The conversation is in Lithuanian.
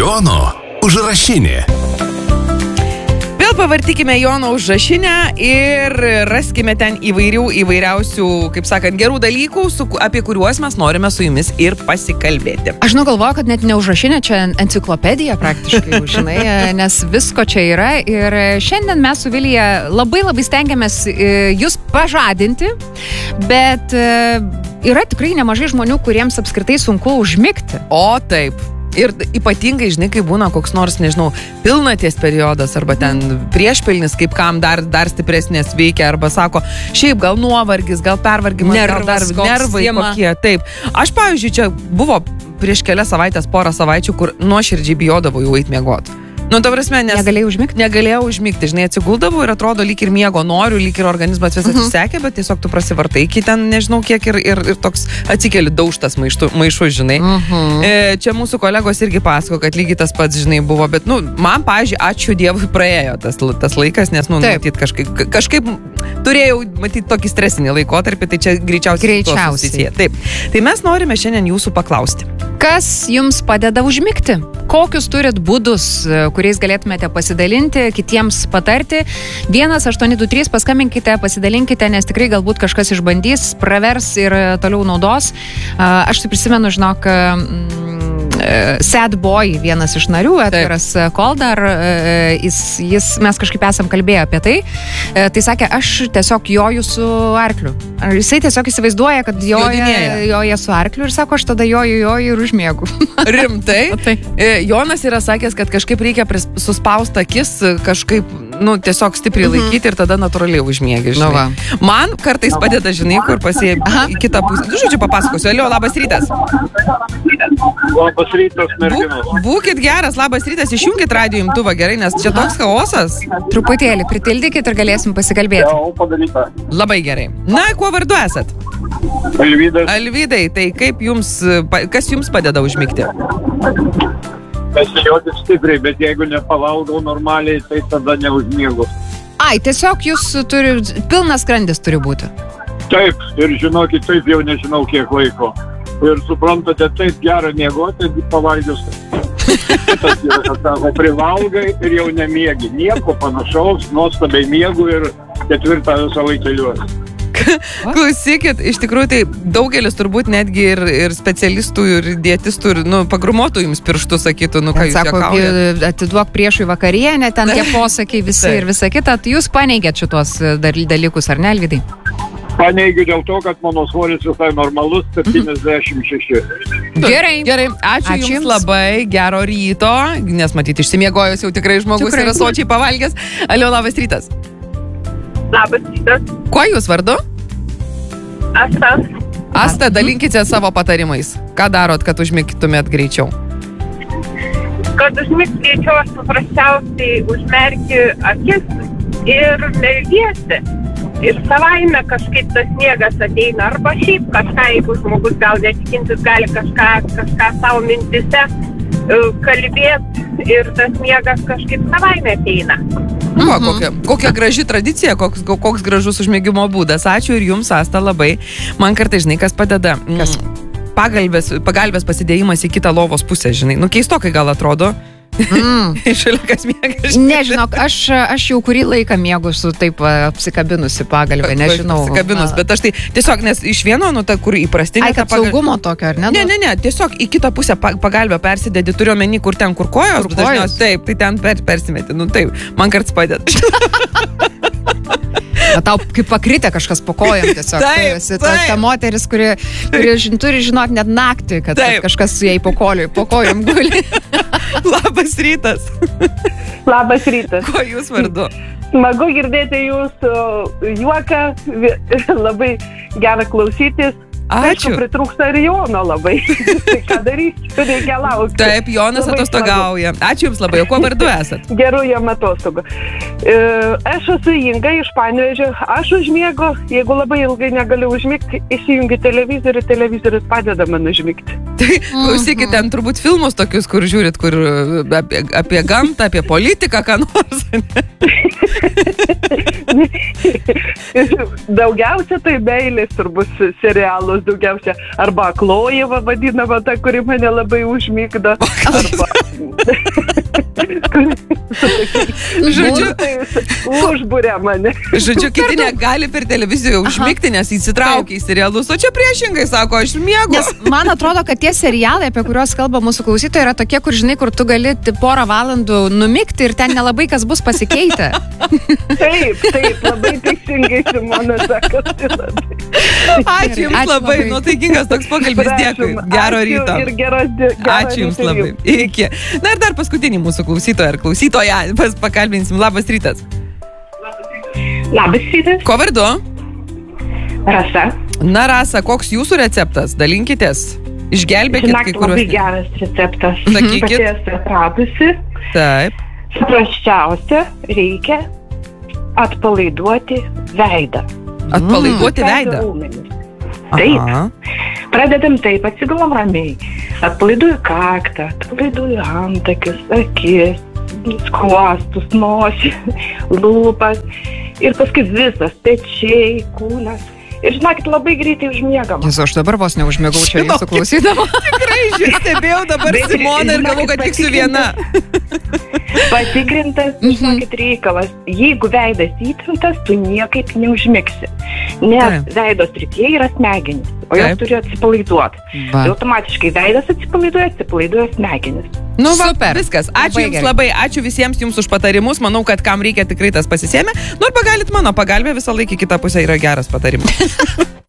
Jono užrašinė. Vėl pavartykime Jono užrašinę ir raskime ten įvairiausių, kaip sakant, gerų dalykų, apie kuriuos mes norime su jumis ir pasikalbėti. Aš galvoju, kad net ne užrašinė, čia enciklopedija praktiškai, žinai, nes visko čia yra. Ir šiandien mes su Vilija labai stengiamės jūs pažadinti, bet yra tikrai nemažai žmonių, kuriems apskritai sunku užmigti. O taip. Ir ypatingai, žinai, kai būna koks nors, nežinau, pilnaties periodas arba ten priešpilnis, kaip kam dar stipresnės veikia, arba sako, šiaip gal nuovargis, gal pervargimas, gal dar nervai kokie. Taip. Aš, pavyzdžiui, čia buvo prieš kelias savaitės, porą savaičių, kur nuoširdžiai bijodavau jau eit miegoti. Nu, ta prasme, nes negalėjau užmigti, žinai, atsiguldavau ir atrodo, lyg ir miego noriu, lyg ir organizmas visas išsekė, bet tiesiog tu prasivartai iki ten, nežinau, kiek ir toks atsikeli daužtas maišu, žinai. Čia mūsų kolegos irgi pasako, kad lygiai tas pats, žinai, buvo, bet, man, pavyzdžiui, ačiū Dievui praėjo tas laikas, nes, matyt, kažkaip turėjau, matyt, tokį stresinį laikotarpį, tai čia greičiausiai. Taip. Tai mes norime šiandien jūsų paklausti. Kas jums padeda užmigti? Kokius turit būdus, kuriais galėtumėte pasidalinti, kitiems patarti? 1823 paskambinkite, pasidalinkite, nes tikrai galbūt kažkas išbandys, pravers ir toliau naudos. Aš tai prisimenu, žinok, Sad Boy, vienas iš narių, Edgaras Koldar, mes kažkaip esam kalbėję apie tai. Tai sakė, aš tiesiog joju su arkliu. Jisai tiesiog įsivaizduoja, kad joja su arkliu ir sako, aš tada joju ir užmiegu. Rimtai? Jonas yra sakęs, kad kažkaip reikia suspausti akis, kažkaip, tiesiog stipriai laikyti ir tada natūraliai užmiegi, žinai. Man kartais padeda, žinai, kur pasiėmė į kitą pusę. Žodžiu, papasakosiu. Alio, labas rytas. Labas rytas, merginos. Būkit geras, labas rytas, išjungit radijo imtuvą, gerai, nes čia toks chaosas. Truputėlį pritildykit ir galėsim pasikalbėti. Jau, padaryta. Labai gerai. Na, kuo vardu esat? Alvydas. Alvydai, tai kas jums padeda užmigti? Pasijoti stipriai, bet jeigu nepavalgau normaliai, tai tada neužmiegu. Tiesiog jūs pilnas skrandis turi būti. Taip, ir žinokit, taip jau nežinau kiek laiko. Ir suprantate, taip gera miegoti, pavalgius. Tas yra, kad sako, privalgai ir jau nemiegi. Nieko panašaus, nuostabiai miegu ir ketvirtą visą laiką keliuosi. Klausykit, iš tikrųjų tai daugelis turbūt netgi ir specialistų, ir dietistų, ir pagrumotų jums pirštus sakytų, ką jūs juokaujat. Atiduok priešui vakarienę, ten tie posakiai visi ir visa kita. Tai jūs paneigėt šitos dalykus, ar ne, Alvydai? Paneigiu dėl to, kad mano svoris visai normalus, 76. Gerai. Ačiū jums labai, gero ryto, nes matyti išsimiegojus jau tikrai žmogus yra sočiai pavalgęs. Alio, labas rytas. Labas rytas. Kuo jūs vardu? Asta. Asta, dalinkite savo patarimais. Ką darot, kad užmigtumėt greičiau? Kad užmigti greičiau, aš paprasčiausiai užmerkiu akis ir meldiesi. Ir savaime kažkaip tas miegas ateina. Arba šiaip kažką, jeigu žmogus gal netikintis, gali kažką savo mintise kalbėti ir tas miegas kažkaip savaime ateina. Kokia graži tradicija, koks gražus užmigimo būdas. Ačiū ir jums, Asta, labai. Man kartais, žinai, kas padeda? Pagalbės pasidėjimas į kitą lovos pusę, žinai. Keistokai gal atrodo. Šalia kas miega. Nežinok, aš jau kurį laiką miegu su taip apsikabinusi pagalbę, nežinau. Apsikabinus, bet aš tai tiesiog, nes iš vieno, kur įprastinė... Kad saugumo tokio, ar ne? Ne, tiesiog į kitą pusę pagalbę persidedi, turiu omeny, kur kojos, taip, tai ten persimeti, taip, man karts padeda. Tau kaip pakritė kažkas po kojom tiesiog. Ta moteris, kuri turi žinoti net naktį, kad kažkas su jai po kojom guli. Labas rytas. Labas rytas. Kuo jūs vardu? Smagu girdėti jūsų juoką, labai gera klausytis. Ačiū. Pritrūksta ir Jono labai. Tai ką darysiu, reikia laukti. Taip, Jonas atostogauja. Ačiū jums labai. O kuo vardu esat? Gerų jam atostogų. Aš esu Inga iš Panevėžio. Aš užmiegu, jeigu labai ilgai negaliu užmigti, įsijungiu televizorius padeda man užmigti. Tai klausykit, ten turbūt filmus tokius, kur žiūrit, kur apie gamtą, apie politiką, ką nors. Daugiausia tai meilės turbūt serialus, daugiausia. Arba Klojeva vadinama ta, kuri mane labai užmygdo. Arba... Žodžiu, užburia mane. Žodžiu, kiti negali per televiziją užmigti, nes įsitraukia į serialus, o čia priešingai sako, aš miegu. Nes man atrodo, kad tie serialai, apie kuriuos kalba mūsų klausytojai, yra tokie, kur žinai, kur tu gali porą valandų numigti ir ten nelabai kas bus pasikeitę. Taip, labai teisingai Simona sako. Ačiū Jums labai, nuotaikingas toks pokalbis, dėkui. Gero ryto. Ir geros Ačiū Jums labai. Iki. Na ir dar paskutinį mūsų klausytoją ar klausytoją pakalbinsim. Labas rytas. Labas rytas. Ko vardu? Rasa. Na, Rasa, koks jūsų receptas? Dalinkitės. Išgelbėkit kai kuriuos. Labai geras receptas. Sakykit. Pati esu atradusi. Taip. Paprasčiausia, reikia atpalaiduoti veidą. Atpalaiduoti veidą? Taip. Aha. Pradedam taip, atsigulom ramiai. Atpalaiduoju kaktą, atpalaiduoju antakius, akis, skruostus, nosį, lūpas. Ir paskui visas, pečiai, kūnas. Ir žinokit, labai greitai užmiegam. Jesu, aš dabar vos neužmiegau čia jūsų klausydama. Tikrai stebėjau dabar Simoną ir galvoju, kad tiksiu viena. Patikrintas, žinokit, reikalas. Jeigu veidas įtrintas, tu niekaip neužmigsi. Nes veido srityje yra smegenys, o jos turi atsipalaiduoti. Tai automatiškai veidas atsipalaiduoja smegenis. Nu, super. Viskas. Ačiū Jums labai, ačiū visiems Jums už patarimus. Manau, kad kam reikia tikrai tas pasisėmė. Nu, arba galit mano pagalbė, visą laikį kita pusė yra geras patarimas.